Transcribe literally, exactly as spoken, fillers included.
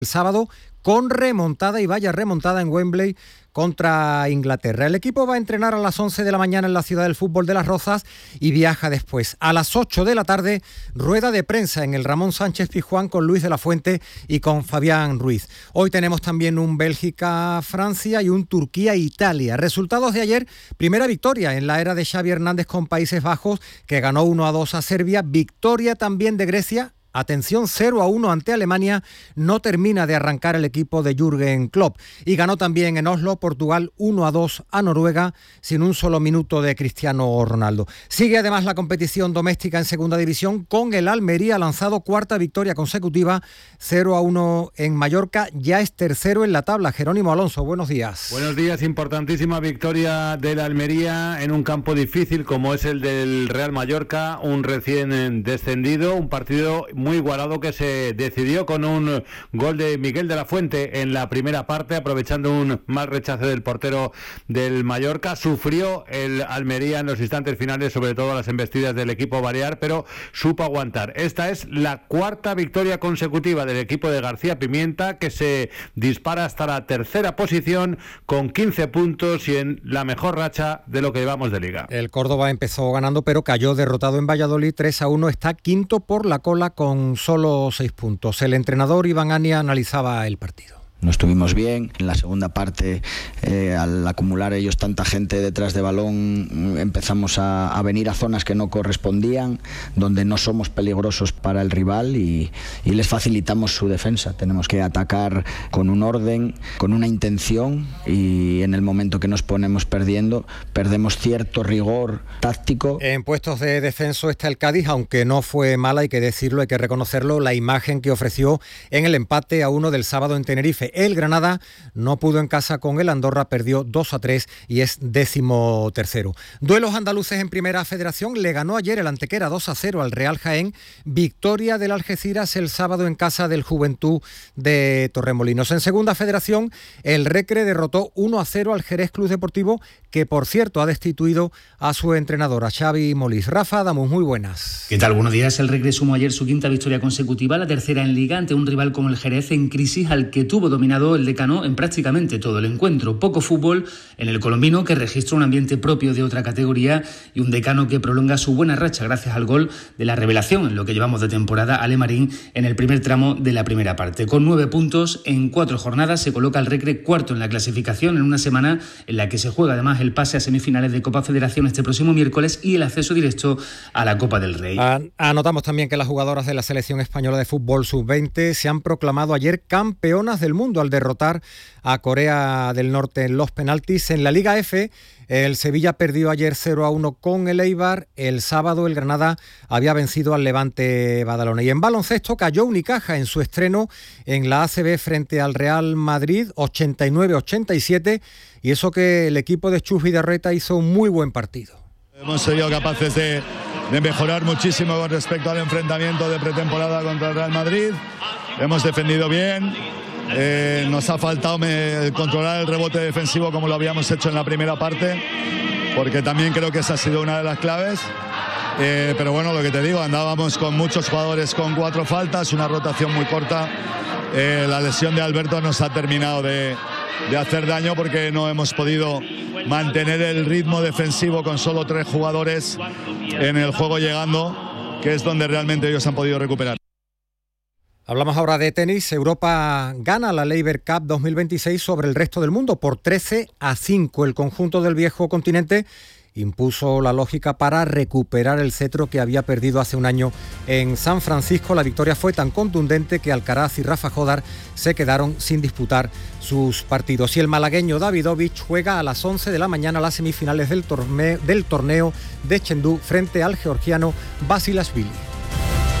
el sábado con remontada, y vaya remontada en Wembley contra Inglaterra. El equipo va a entrenar a las once de la mañana en la Ciudad del Fútbol de Las Rozas y viaja después. A las ocho de la tarde, rueda de prensa en el Ramón Sánchez Pizjuán con Luis de la Fuente y con Fabián Ruiz. Hoy tenemos también un Bélgica-Francia y un Turquía-Italia. Resultados de ayer: primera victoria en la era de Xavi Hernández con Países Bajos, que ganó uno a dos a Serbia. Victoria también de Grecia. Atención, cero a uno ante Alemania. No termina de arrancar el equipo de Jürgen Klopp. Y ganó también en Oslo, Portugal, uno a dos a Noruega, sin un solo minuto de Cristiano Ronaldo. Sigue además la competición doméstica en segunda división, con el Almería lanzado cuarta victoria consecutiva, cero a uno en Mallorca. Ya es tercero en la tabla. Jerónimo Alonso, buenos días. Buenos días. Importantísima victoria del Almería en un campo difícil como es el del Real Mallorca, un recién descendido, un partido muy igualado que se decidió con un gol de Miguel de la Fuente en la primera parte, aprovechando un mal rechace del portero del Mallorca. Sufrió el Almería en los instantes finales, sobre todo las embestidas del equipo balear, pero supo aguantar. Esta es la cuarta victoria consecutiva del equipo de García Pimienta, que se dispara hasta la tercera posición con quince puntos y en la mejor racha de lo que llevamos de liga. El Córdoba empezó ganando, pero cayó derrotado en Valladolid tres a uno. Está quinto por la cola con con solo seis puntos. El entrenador Iván Ania analizaba el partido. No estuvimos bien. En la segunda parte, eh, al acumular ellos tanta gente detrás de balón, empezamos a, a venir a zonas que no correspondían, donde no somos peligrosos para el rival y, y les facilitamos su defensa. Tenemos que atacar con un orden, con una intención, y en el momento que nos ponemos perdiendo, perdemos cierto rigor táctico. En puestos de descenso está el Cádiz, aunque no fue mala, hay que decirlo, hay que reconocerlo, la imagen que ofreció en el empate a uno del sábado en Tenerife. El Granada no pudo en casa con el Andorra, perdió dos a tres y es décimo tercero. Duelos andaluces en Primera Federación. Le ganó ayer el Antequera dos a cero al Real Jaén. Victoria del Algeciras el sábado en casa del Juventud de Torremolinos. En Segunda Federación, el Recre derrotó uno a cero al Jerez Club Deportivo, que por cierto ha destituido a su entrenadora, Xavi Molís. Rafa, damos muy buenas. ¿Qué tal? Buenos días. El Recre sumó ayer su quinta victoria consecutiva, la tercera en Liga, ante un rival como el Jerez en crisis, al que tuvo dominado el decano en prácticamente todo el encuentro. Poco fútbol en el colombino, que registra un ambiente propio de otra categoría, y un decano que prolonga su buena racha gracias al gol de la revelación en lo que llevamos de temporada, Ale Marín, en el primer tramo de la primera parte. Con nueve puntos en cuatro jornadas, se coloca el Recre cuarto en la clasificación, en una semana en la que se juega además el pase a semifinales de Copa Federación este próximo miércoles y el acceso directo a la Copa del Rey. Anotamos también que las jugadoras de la selección española de fútbol sub veinte se han proclamado ayer campeonas del mundo al derrotar a Corea del Norte en los penaltis. En la Liga F, el Sevilla perdió ayer cero a uno con el Eibar. El sábado el Granada había vencido al Levante Badalona. Y en baloncesto cayó Unicaja en su estreno en la A C B frente al Real Madrid, ochenta y nueve a ochenta y siete, y eso que el equipo de Chus Vidarreta hizo un muy buen partido. Hemos sido capaces de, de mejorar muchísimo con respecto al enfrentamiento de pretemporada contra el Real Madrid. Hemos defendido bien. Eh, nos ha faltado me, controlar el rebote defensivo como lo habíamos hecho en la primera parte, porque también creo que esa ha sido una de las claves. Eh, pero bueno, lo que te digo, andábamos con muchos jugadores con cuatro faltas, una rotación muy corta. Eh, la lesión de Alberto nos ha terminado de, de hacer daño, porque no hemos podido mantener el ritmo defensivo con solo tres jugadores en el juego llegando, que es donde realmente ellos han podido recuperar. Hablamos ahora de tenis. Europa gana la Laver Cup dos mil veintiséis sobre el resto del mundo por trece a cinco. El conjunto del viejo continente impuso la lógica para recuperar el cetro que había perdido hace un año en San Francisco. La victoria fue tan contundente que Alcaraz y Rafa Jodar se quedaron sin disputar sus partidos. Y el malagueño Davidovich juega a las once de la mañana las semifinales del torneo, del torneo de Chengdu frente al georgiano Basilashvili.